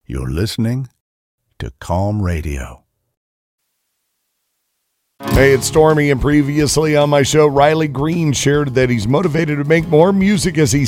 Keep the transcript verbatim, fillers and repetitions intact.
You're listening to Calm Radio. Hey, it's Stormy, and previously on my show, Riley Green shared that he's motivated to make more music as he